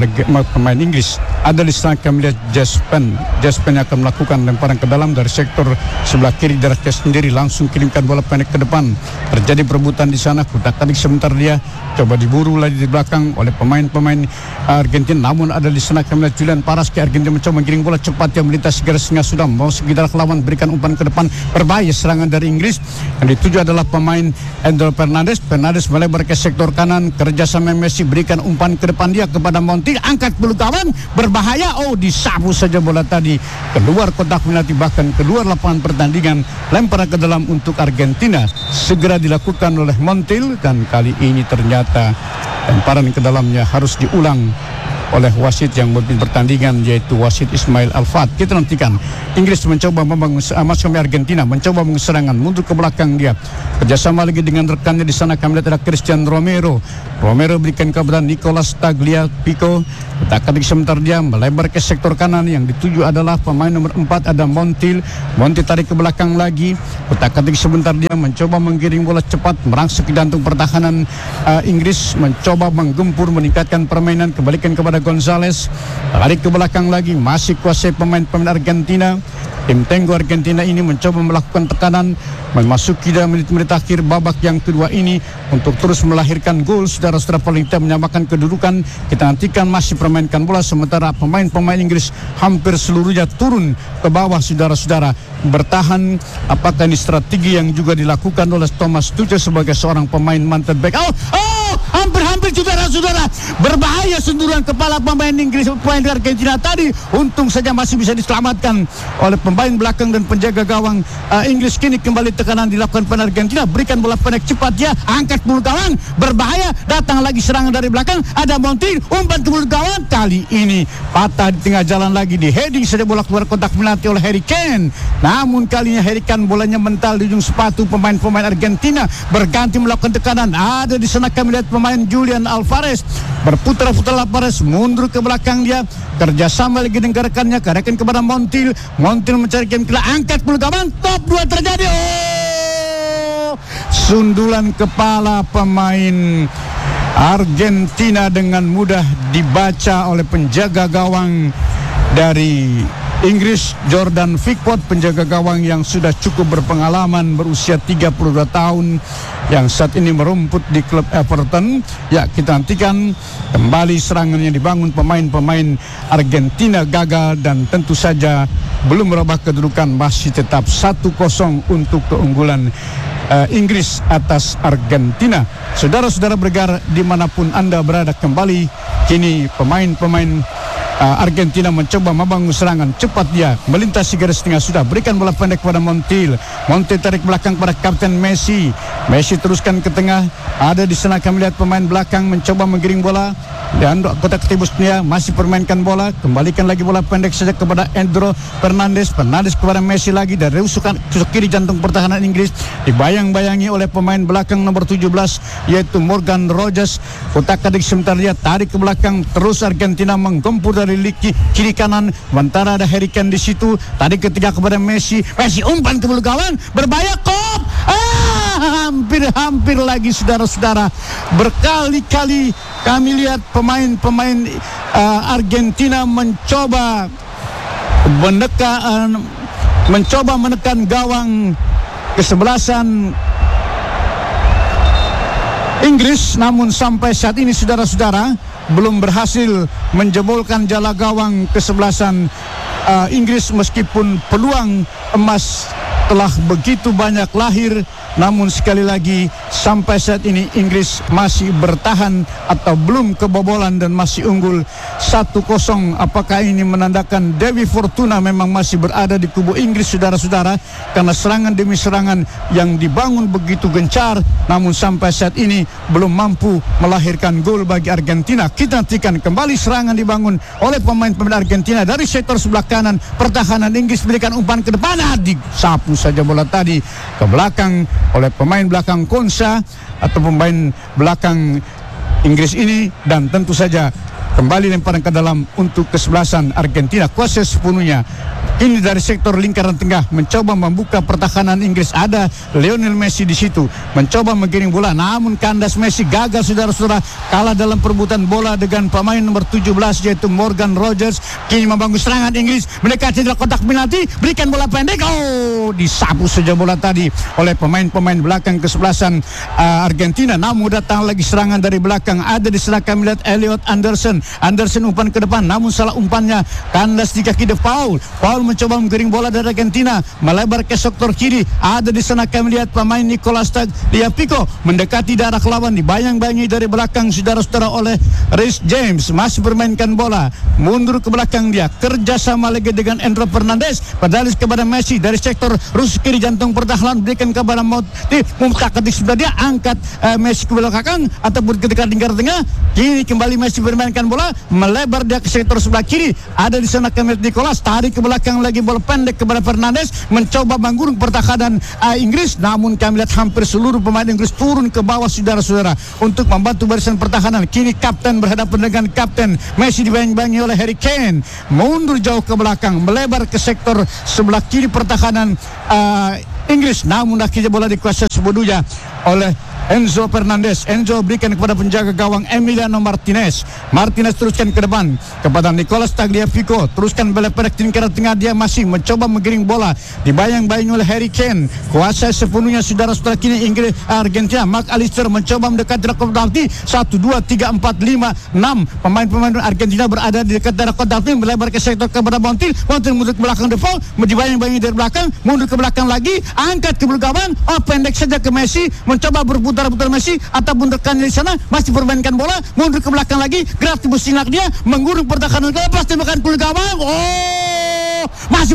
Inggris. Ada di sana kami lihat Jaspen akan melakukan lemparan ke dalam dari sektor sebelah kiri darahnya sendiri, langsung kirimkan bola pendek ke depan. Terjadi perebutan di sana, kutak-katik sebentar dia coba diburu lagi di belakang oleh pemain Argentina. Namun ada di sana kami lihat Julian Paraski. Argentina mencoba menggiring bola cepat, yang melintas garis tengah sudah mau sekitar lawan, berikan umpan ke depan, berbahaya serangan dari Inggris. Yang dituju adalah pemain Endro Fernandes melebar ke sektor kanan, kerjasama Messi, berikan umpan ke depan dia kepada Montiel, angkat bulu kawan, berbahaya, disapu saja bola tadi keluar kotak penalti, bahkan keluar lapangan pertandingan. Lempar ke dalam untuk Argentina segera dilakukan oleh Montiel, dan kali ini ternyata lemparan ke dalamnya harus diulang oleh wasit yang memimpin pertandingan, yaitu wasit Ismail Alfat. Kita nantikan. Inggris mencoba membangun, Argentina mencoba mengeserangan, mundur ke belakang dia, kerjasama lagi dengan rekannya di sana. Kami lihat ada Christian Romero berikan kepada Nicolas Tagliafico, tak-tak sebentar dia melebar ke sektor kanan. Yang dituju adalah pemain nomor 4, ada Montiel tarik ke belakang lagi, tak-tak sebentar dia mencoba menggiring bola cepat, merangsek ke jantung pertahanan Inggris, mencoba menggempur, meningkatkan permainan, kembalikan kepada Gonzalez, tarik ke belakang lagi, masih kuasai pemain Argentina. Tim Tenggo Argentina ini mencoba melakukan tekanan memasuki dalam menit-menit akhir babak yang kedua ini untuk terus melahirkan gol. Saudara-saudara, paling tidak menyamakan kedudukan. Kita nantikan masih permainkan bola, sementara pemain Inggris hampir seluruhnya turun ke bawah. Saudara-saudara, bertahan. Apakah ini strategi yang juga dilakukan oleh Thomas Tuchel sebagai seorang pemain mantan back? Hampir saudara-saudara, berbahaya sentuhan kepala pemain Inggris, pemain Argentina tadi. Untung saja masih bisa diselamatkan oleh pemain belakang dan penjaga gawang Inggris. Kini kembali tekanan dilakukan pemain Argentina, berikan bola pendek cepat dia, angkat bulu gawang, berbahaya, datang lagi serangan dari belakang, ada Montiel, umpan ke bulu gawang, kali ini patah di tengah jalan lagi, di heading saja bola keluar kotak penalti oleh Harry Kane. Namun kalinya Harry Kane bolanya mental di ujung sepatu pemain Argentina, berganti melakukan tekanan. Ada di sana kami lihat pemain Julian Alvarez, berputar-putar Alvarez, mundur ke belakang dia, kerjasama lagi dengan rekannya, kerahkan kepada Montiel mencari game kila, angkat bulu gawang, top 2 terjadi. Sundulan kepala pemain Argentina dengan mudah dibaca oleh penjaga gawang dari Inggris, Jordan Pickford, penjaga gawang yang sudah cukup berpengalaman, berusia 32 tahun, yang saat ini merumput di klub Everton. Ya, kita nantikan kembali serangan yang dibangun pemain Argentina gagal, dan tentu saja belum merubah kedudukan, masih tetap 1-0 untuk keunggulan Inggris atas Argentina. Saudara-saudara bergerak dimanapun Anda berada, kembali kini pemain Argentina mencoba membangun serangan cepat, dia melintasi garis tengah, sudah berikan bola pendek kepada Montiel tarik belakang pada Kapten Messi teruskan ke tengah. Ada di sana kami lihat pemain belakang mencoba menggiring bola, dan kotak tembusnya masih permainkan bola, kembalikan lagi bola pendek saja kepada Endro Fernandes kepada Messi lagi, dari usukan kiri jantung pertahanan Inggris, dibayang-bayangi oleh pemain belakang nomor 17 yaitu Morgan Rogers. Kotak-katik sebentar dia tarik ke belakang, terus Argentina menggempur dari kiri kanan, sementara ada Harry Kane di situ, tarik ketiga kepada Messi umpan ke bulu gawang, berbahaya, kop, hampir lagi saudara-saudara. Berkali-kali kami lihat pemain Argentina mencoba menekan gawang kesebelasan Inggris, namun sampai saat ini saudara-saudara belum berhasil menjebolkan jala gawang kesebelasan Inggris, meskipun peluang emas telah begitu banyak lahir. Namun sekali lagi sampai saat ini Inggris masih bertahan atau belum kebobolan dan masih unggul 1-0. Apakah ini menandakan Dewi Fortuna memang masih berada di kubu Inggris, saudara-saudara, karena serangan demi serangan yang dibangun begitu gencar, namun sampai saat ini belum mampu melahirkan gol bagi Argentina. Kita nantikan kembali serangan dibangun oleh pemain Argentina dari sektor sebelah kanan. Pertahanan Inggris berikan umpan ke depan, disapu saja bola tadi ke belakang oleh pemain belakang Konsa atau pemain belakang Inggris ini, dan tentu saja Kembali lemparan ke dalam untuk kesebelasan Argentina, kuasa sepenuhnya. Ini dari sektor lingkaran tengah mencoba membuka pertahanan Inggris. Ada Lionel Messi di situ mencoba menggiring bola, namun kandas Messi gagal, saudara-saudara, kalah dalam perebutan bola dengan pemain nomor 17 yaitu Morgan Rogers. Kini membangun serangan Inggris mendekati dalam kotak penalti, berikan bola pendek, disapu saja bola tadi oleh pemain-pemain belakang kesebelasan Argentina. Namun datang lagi serangan dari belakang, ada di sana kami lihat Elliot Anderson umpan ke depan, namun salah umpannya, kandas di kaki De Paul mencoba menggiring bola dari Argentina melebar ke sektor kiri. Ada di sana kami lihat pemain Nicolas Tagliafico mendekati daerah lawan, dibayang-bayangi dari belakang saudara-saudara oleh Reece James, masih bermainkan bola mundur ke belakang, dia kerjasama lagi dengan Enzo Fernandez, pedali kepada Messi dari sektor rusuk kiri jantung pertahanan, berikan kepada Mumtaz di sebelah dia, angkat Messi ke belakang ataupun ketika lingkar tengah. Kini kembali Messi bermainkan bola melebar dia ke sektor sebelah kiri. Ada di sana kami lihat Nicolas tarik ke belakang lagi, bola pendek kepada Fernandes, mencoba menggurung pertahanan Inggris, namun kami lihat hampir seluruh pemain Inggris turun ke bawah saudara-saudara untuk membantu barisan pertahanan. Kini kapten berhadapan dengan kapten, Messi dibayang-bayangi oleh Harry Kane, mundur jauh ke belakang melebar ke sektor sebelah kiri pertahanan Inggris, namun akhirnya bola dikuasai sepenuhnya oleh Enzo Fernandez. Enzo berikan kepada penjaga gawang Emiliano Martinez teruskan ke depan kepada Nicolas Tagliafico, teruskan bola pendek di lingkaran tengah, dia masih mencoba menggiring bola, dibayang-bayangi oleh Harry Kane, kuasai sepenuhnya saudara-saudara. Kini Inggris Argentina, Mark Allister mencoba mendekati daerah kotak penalti, 1, 2, 3, 4, 5, 6 pemain-pemain Argentina berada di dekat daerah kotak penalti, melebar ke sektor kepada Montiel mundur ke belakang, De Paul dibayang-bayangi dari belakang, mundur ke belakang lagi, angkat ke belakang, pendek saja ke Messi, mencoba berputar-putar Messi ataupun rekannya di sana masih bermainkan bola, mundur ke belakang lagi, gerak timbul sinak dia, menggurung pertahanan, lepas tembakan ke gawang, masih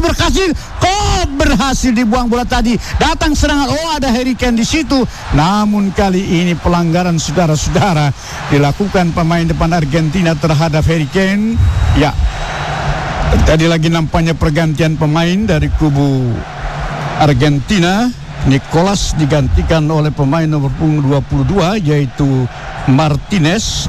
berhasil dibuang bola tadi. Datang serangan, ada Harry Kane di situ, namun kali ini pelanggaran saudara-saudara dilakukan pemain depan Argentina terhadap Harry Kane. Ya, tadi lagi nampaknya pergantian pemain dari kubu Argentina. Nicolas digantikan oleh pemain nomor punggung 22 yaitu Martinez.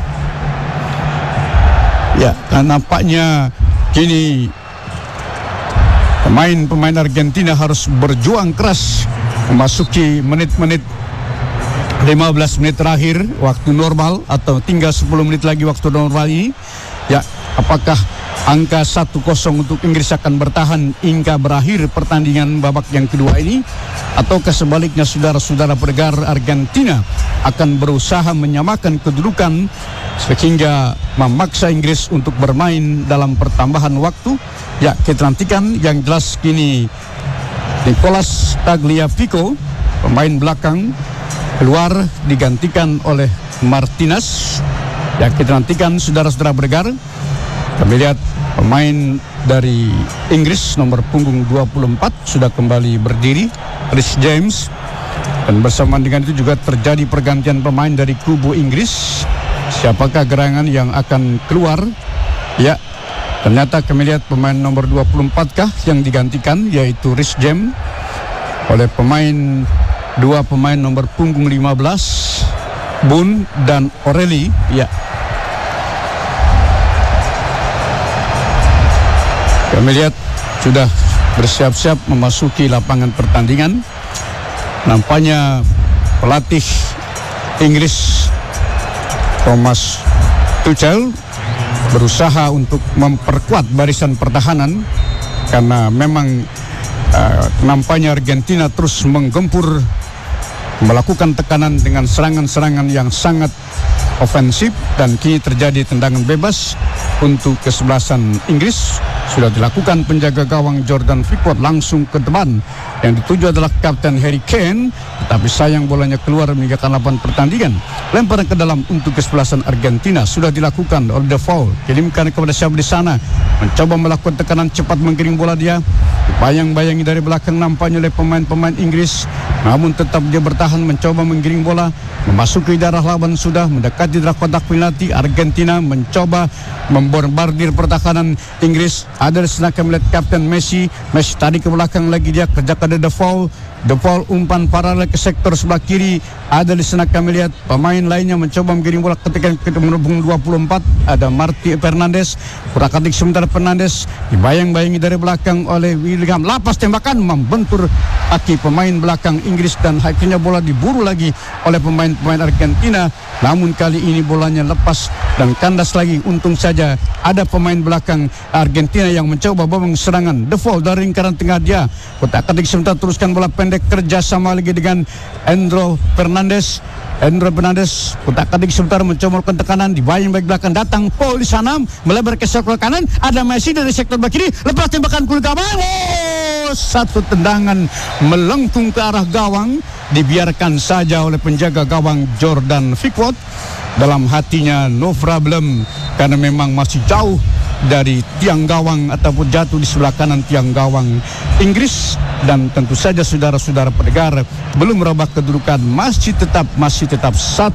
Ya, dan nampaknya kini pemain-pemain Argentina harus berjuang keras memasuki menit-menit 15 menit terakhir waktu normal, atau tinggal 10 menit lagi waktu normal ini. Ya, apakah angka 1-0 untuk Inggris akan bertahan hingga berakhir pertandingan babak yang kedua ini, ataukah sebaliknya saudara-saudara pendengar, Argentina akan berusaha menyamakan kedudukan sehingga memaksa Inggris untuk bermain dalam pertambahan waktu? Ya, kita nantikan. Yang jelas kini Nicolas Tagliafico, pemain belakang, keluar digantikan oleh Martinez. Ya, kita nantikan saudara-saudara pendengar. Kami lihat pemain dari Inggris nomor punggung 24 sudah kembali berdiri, Reece James, dan bersamaan dengan itu juga terjadi pergantian pemain dari kubu Inggris. Siapakah gerangan yang akan keluar? Ya, ternyata kami lihat pemain nomor 24 kah yang digantikan, yaitu Reece James oleh dua pemain nomor punggung 15, Boone dan O'Reilly. Ya, kami lihat sudah bersiap-siap memasuki lapangan pertandingan. Nampaknya pelatih Inggris Thomas Tuchel berusaha untuk memperkuat barisan pertahanan, karena memang nampaknya Argentina terus menggempur, melakukan tekanan dengan serangan-serangan yang sangat ofensif, dan kini terjadi tendangan bebas untuk kesebelasan Inggris. Sudah dilakukan penjaga gawang Jordan Pickford langsung ke depan, yang dituju adalah kapten Harry Kane, tetapi sayang bolanya keluar meninggalkan lapangan pertandingan. Lemparan ke dalam untuk kesebelasan Argentina sudah dilakukan oleh De Paul, kirimkan kepada siapa di sana, mencoba melakukan tekanan cepat menggiring bola, dia bayang-bayangi dari belakang nampaknya oleh pemain-pemain Inggris, namun tetap dia bertahan mencoba menggiring bola memasuki daerah lawan, sudah mendekati daerah kotak penalti. Argentina mencoba membombardir pertahanan Inggris. Ada di sana kami lihat kapten Messi tarik ke belakang lagi, dia kerjakan De Paul, The ball umpan paralel ke sektor sebelah kiri. Ada di sana kami lihat pemain lainnya mencoba menggiring bola ketika menghubung 24. Ada Marti Fernandes. Kurang-kurang sementara Fernandes dibayang-bayangi dari belakang oleh William. Lapas tembakan membentur kaki pemain belakang Inggris dan akhirnya bola diburu lagi oleh pemain-pemain Argentina. Namun kali ini bolanya lepas dan kandas lagi. Untung saja ada pemain belakang Argentina yang mencoba babak serangan. The Fall dari lingkaran tengah dia. Kotak-katik sementara teruskan bola pendek kerjasama lagi dengan Endro Fernandes. Kotak-katik sebentar mencoba melakukan tekanan di bayang baik belakang datang Paul di sana melebar ke sektor kanan. Ada Messi dari sektor kiri lepas tembakan kulit gawang. Satu tendangan melengkung ke arah gawang, dibiarkan saja oleh penjaga gawang Jordan Pickford. Dalam hatinya no problem karena memang masih jauh dari tiang gawang ataupun jatuh di sebelah kanan tiang gawang Inggris. Dan tentu saja saudara-saudara pendengar, belum merubah kedudukan, masih tetap 1-0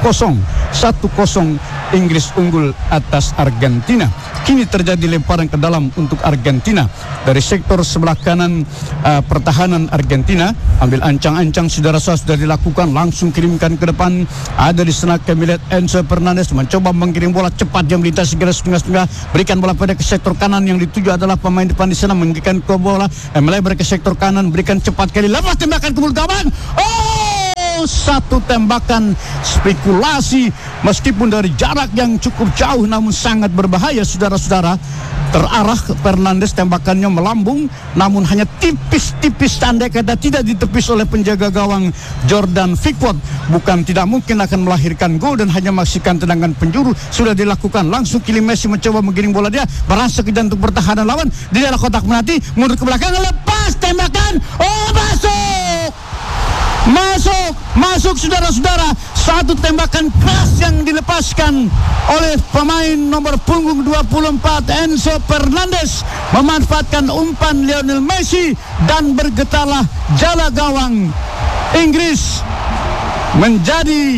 Inggris unggul atas Argentina. Kini terjadi lemparan ke dalam untuk Argentina dari sektor sebelah kanan. Pertahanan Argentina ambil ancang-ancang, saudara-saudara sudah dilakukan, langsung kirimkan ke depan. Ada di sana kami lihat Enzo Fernandes mencoba mengirim bola cepat, dia melintasi garis setengah, berikan bola pada ke sektor kanan. Yang dituju adalah pemain depan di sana, mengirimkan ke bola melebar ke sektor kanan, berikan cepat kali, lepas tembakan ke mulut gawang. Satu tembakan spekulasi meskipun dari jarak yang cukup jauh namun sangat berbahaya, saudara-saudara. Terarah Fernandes, tembakannya melambung namun hanya tipis-tipis, tanda kata tidak ditepis oleh penjaga gawang Jordan Pickford. Bukan tidak mungkin akan melahirkan gol dan hanya menyaksikan tendangan penjuru sudah dilakukan. Langsung Kylian Messi mencoba menggiring bola, dia berasa ke jantung pertahanan lawan di dalam kotak penalti, mundur ke belakang, lepas tembakan, masuk saudara-saudara. Satu tembakan keras yang dilepaskan oleh pemain nomor punggung 24 Enzo Fernandes, memanfaatkan umpan Lionel Messi dan bergetarlah jala gawang Inggris menjadi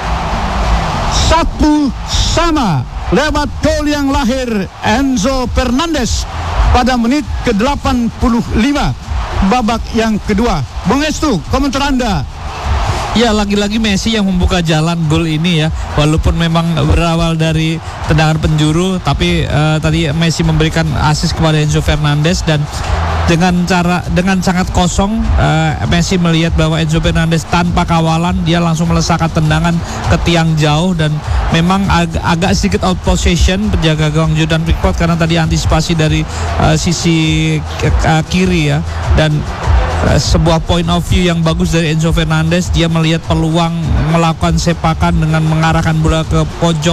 1-1 lewat gol yang lahir Enzo Fernandes pada menit ke-85 babak yang kedua. Bung Estu, komentar Anda? Ya, lagi-lagi Messi yang membuka jalan gol ini ya. Walaupun memang berawal dari tendangan penjuru, tapi tadi Messi memberikan assist kepada Enzo Fernandes. Dan dengan sangat kosong, Messi melihat bahwa Enzo Fernandes tanpa kawalan, dia langsung melesakkan tendangan ke tiang jauh. Dan memang agak sedikit out possession penjaga gawang Jordan Pickford karena tadi antisipasi dari sisi kiri ya. Dan sebuah point of view yang bagus dari Enzo Fernandes, dia melihat peluang melakukan sepakan dengan mengarahkan bola ke pojok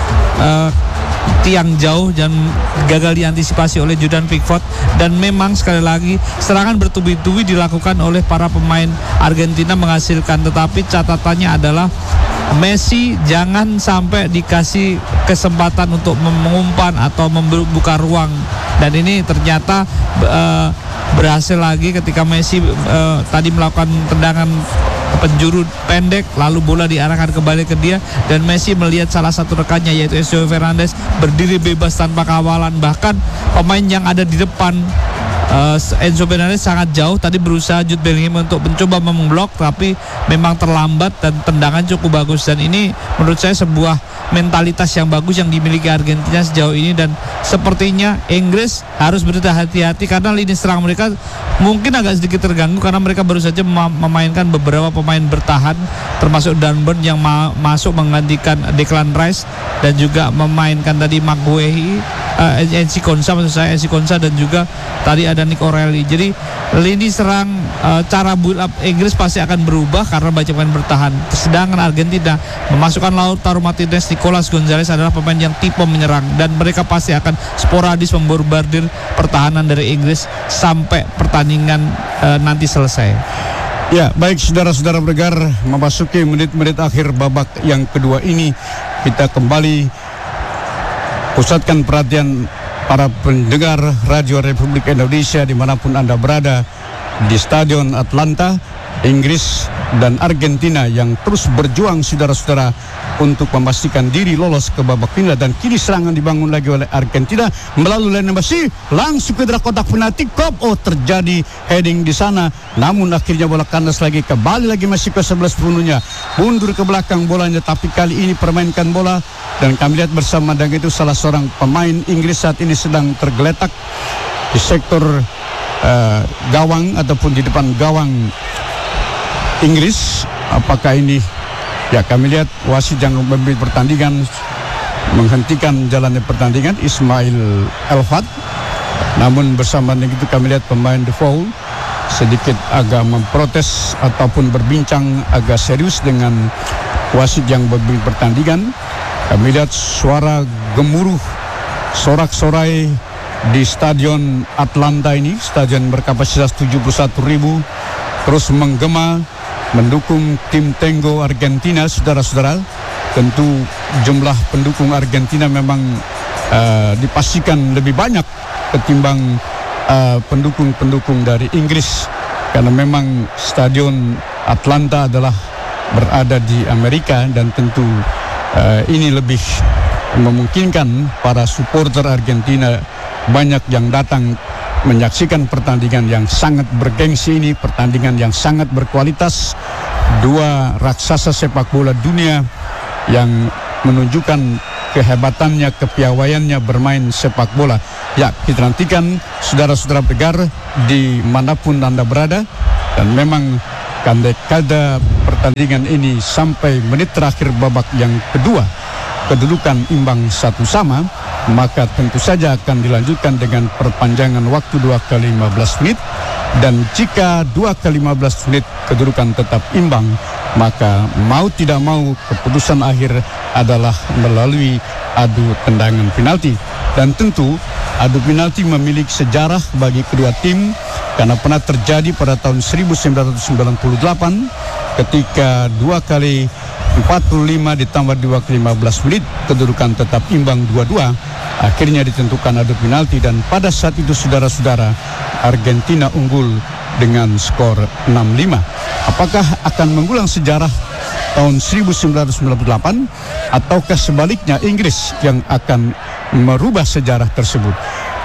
tiang jauh dan gagal diantisipasi oleh Jordan Pickford. Dan memang sekali lagi serangan bertubi-tubi dilakukan oleh para pemain Argentina menghasilkan, tetapi catatannya adalah Messi jangan sampai dikasih kesempatan untuk mengumpan atau membuka ruang. Dan ini ternyata berhasil lagi ketika Messi tadi melakukan tendangan penjuru pendek, lalu bola diarahkan kembali ke dia, dan Messi melihat salah satu rekannya yaitu Enzo Fernandes berdiri bebas tanpa kawalan. Bahkan pemain yang ada di depan Enzo Fernandes sangat jauh, tadi berusaha Jude Bellingham untuk mencoba memblok tapi memang terlambat dan tendangan cukup bagus. Dan ini menurut saya sebuah mentalitas yang bagus yang dimiliki Argentina sejauh ini. Dan sepertinya Inggris harus berhati-hati karena lini serang mereka mungkin agak sedikit terganggu karena mereka baru saja memainkan beberapa pemain bertahan, termasuk Dunburn yang masuk menggantikan Declan Rice, dan juga memainkan tadi Maguire, Enzi Konsa dan juga tadi ada Nick O'Reilly. Jadi lini serang, cara build up Inggris pasti akan berubah karena banyak pemain bertahan. Sedangkan Argentina memasukkan Lautaro Martinez, Nicolas Gonzalez adalah pemain yang tipe menyerang, dan mereka pasti akan sporadis memborbardir pertahanan dari Inggris sampai pertandingan nanti selesai. Ya, baik saudara-saudara pendengar, memasuki menit-menit akhir babak yang kedua ini, kita kembali pusatkan perhatian para pendengar Radio Republik Indonesia dimanapun Anda berada di Stadion Atlanta Inggris dan Argentina yang terus berjuang saudara-saudara untuk memastikan diri lolos ke babak final, dan kini serangan dibangun lagi oleh Argentina melalui Lionel Messi langsung ke dalam kotak penalti. Terjadi heading di sana, namun akhirnya bola kandas lagi, kembali lagi Messi ke 11 penuhnya, mundur ke belakang bolanya, tapi kali ini permainkan bola, dan kami lihat bersama dengan itu salah seorang pemain Inggris saat ini sedang tergeletak di sektor gawang ataupun di depan gawang Inggris. Apakah ini, ya kami lihat wasit yang memimpin pertandingan menghentikan jalannya pertandingan, Ismail Elfat. Namun bersama dengan itu kami lihat pemain The Foul sedikit agak memprotes ataupun berbincang agak serius dengan wasit yang memimpin pertandingan. Kami lihat suara gemuruh sorak-sorai di Stadion Atlanta ini, stadion berkapasitas 71.000, terus menggema mendukung tim Tango Argentina, saudara-saudara. Tentu jumlah pendukung Argentina memang dipastikan lebih banyak ketimbang pendukung-pendukung dari Inggris, karena memang Stadion Atlanta adalah berada di Amerika, dan tentu ini lebih memungkinkan para supporter Argentina banyak yang datang menyaksikan pertandingan yang sangat bergengsi ini, pertandingan yang sangat berkualitas. Dua raksasa sepak bola dunia yang menunjukkan kehebatannya, kepiawaiannya bermain sepak bola. Ya, kita nantikan saudara-saudara pendengar dimanapun Anda berada, dan memang kada pertandingan ini sampai menit terakhir babak yang kedua kedudukan imbang 1-1, maka tentu saja akan dilanjutkan dengan perpanjangan waktu 2 kali 15 menit, dan jika 2 kali 15 menit kedudukan tetap imbang, maka mau tidak mau keputusan akhir adalah melalui adu tendangan penalti. Dan tentu adu penalti memiliki sejarah bagi kedua tim, karena pernah terjadi pada tahun 1998 ketika 2 kali 45 ditambah 2 kali 15 menit kedudukan tetap imbang 2-2, akhirnya ditentukan adu penalti, dan pada saat itu saudara-saudara Argentina unggul dengan skor 6-5. Apakah akan mengulang sejarah tahun 1998 ataukah sebaliknya Inggris yang akan merubah sejarah tersebut?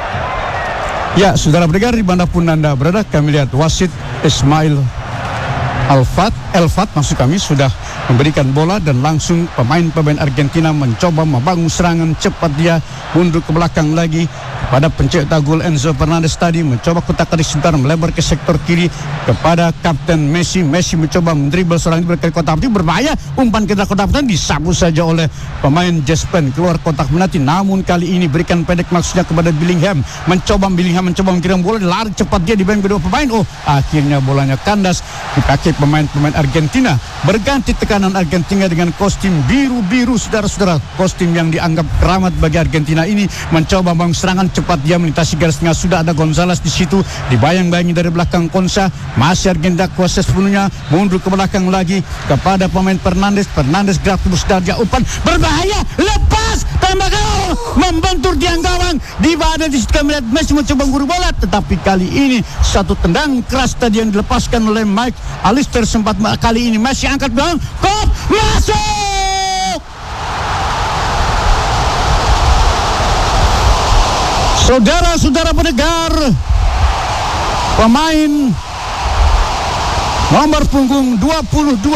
Ya, saudara pendengar dimanapun Anda berada, kami lihat wasit Ismail Elfat maksud kami sudah memberikan bola, dan langsung pemain-pemain Argentina mencoba membangun serangan cepat. Dia mundur ke belakang lagi pada pencetak gol Enzo Fernandez tadi, mencoba kotak-atik sebentar, melebar ke sektor kiri kepada Kapten Messi. Messi mencoba mendribble seorang berkali kotak penalti, berbahaya, umpan ke dalam kotak penalti disapu saja oleh pemain Jespen keluar kotak penalti. Namun kali ini berikan pendek maksudnya kepada Bellingham, mencoba mengirim bola, lari cepat dia di bawah kedua pemain. Akhirnya bolanya kandas dipakai pemain-pemain Argentina. Berganti tekanan Argentina dengan kostum biru-biru, saudara-saudara. Kostum yang dianggap keramat bagi Argentina ini mencoba membangun serangan cepat, dia melintasi garis tengah. Sudah ada Gonzalez di situ, dibayang-bayangi dari belakang Konsa. Masih Argentina kuasa sepenuhnya, mundur ke belakang lagi kepada pemain Fernandez gerak terus, dia umpan berbahaya, lepas, tembak gol, membentur tiang gawang. Di badan di situ kami lihat Messi mencoba guru bola, tetapi kali ini satu tendang keras tadi yang dilepaskan oleh Mike Allister. Sempat kali ini Messi angkat gawang, kop masuk. Saudara-saudara pendengar, pemain nomor punggung 22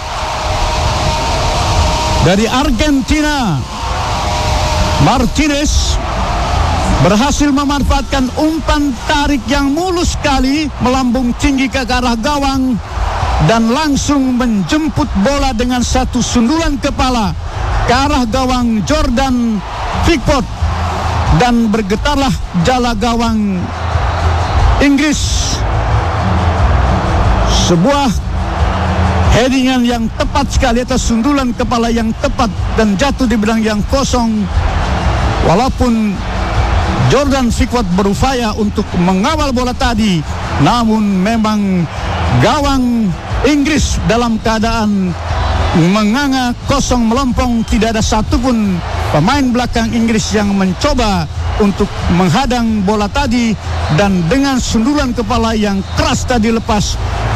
dari Argentina, Martinez, berhasil memanfaatkan umpan tarik yang mulus sekali, melambung tinggi ke arah gawang, dan langsung menjemput bola dengan satu sundulan kepala ke arah gawang Jordan Pickford, dan bergetarlah jala gawang Inggris. Sebuah headingan yang tepat sekali atas sundulan kepala yang tepat dan jatuh di bidang yang kosong. Walaupun Jordan Pickford berupaya untuk mengawal bola tadi, namun memang gawang Inggris dalam keadaan menganga kosong melompong. Tidak ada satupun pemain belakang Inggris yang mencoba untuk menghadang bola tadi, dan dengan sundulan kepala yang keras tadi lepas,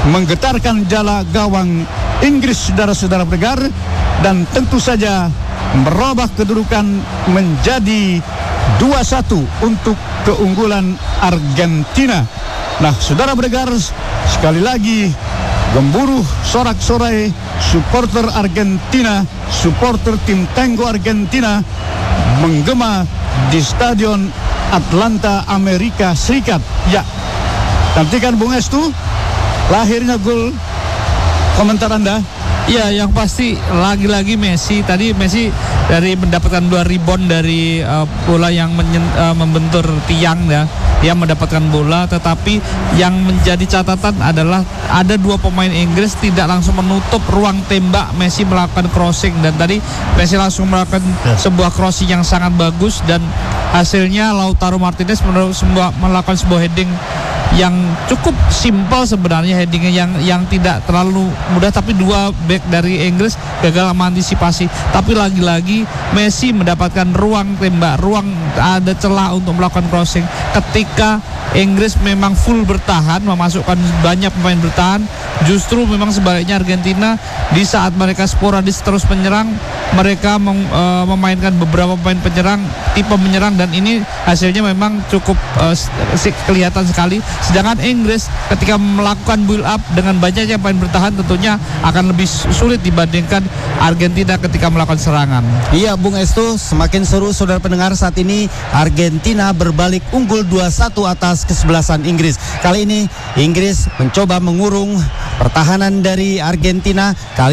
menggetarkan jala gawang Inggris, saudara-saudara pendengar, dan tentu saja merubah kedudukan menjadi 2-1 untuk keunggulan Argentina. Nah, saudara pendengar, sekali lagi gemuruh sorak-sorai supporter Argentina, supporter tim Tango Argentina menggema di Stadion Atlanta, Amerika Serikat. Ya, nantikan Bung Estu lahirnya gol, komentar Anda. Ya, yang pasti lagi-lagi Messi dari mendapatkan 2 rebound dari bola yang membentur tiang ya. Dia mendapatkan bola, tetapi yang menjadi catatan adalah ada 2 pemain Inggris tidak langsung menutup ruang tembak Messi melakukan crossing, dan tadi Messi langsung melakukan sebuah crossing yang sangat bagus, dan hasilnya Lautaro Martinez melakukan sebuah heading yang cukup simpel sebenarnya, headingnya yang tidak terlalu mudah, tapi 2 back dari Inggris gagal mengantisipasi. Tapi lagi-lagi Messi mendapatkan ruang tembak, ada celah untuk melakukan crossing. Ketika Inggris memang full bertahan, memasukkan banyak pemain bertahan, justru memang sebaliknya Argentina di saat mereka sporadis terus menyerang, mereka memainkan beberapa pemain penyerang, tipe menyerang, dan ini hasilnya memang cukup kelihatan sekali. Sedangkan Inggris ketika melakukan build up dengan banyaknya pemain bertahan tentunya akan lebih sulit dibandingkan Argentina ketika melakukan serangan. Iya, Bung Estu, semakin seru saudara pendengar. Saat ini Argentina berbalik unggul 2-1 atas kesebelasan Inggris. Kali ini Inggris mencoba mengurung pertahanan dari Argentina. Kali